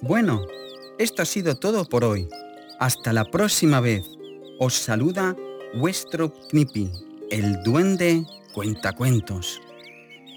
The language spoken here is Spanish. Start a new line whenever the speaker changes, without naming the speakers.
Bueno, esto ha sido todo por hoy. Hasta la próxima vez. Os saluda vuestro Knipi, el duende cuentacuentos.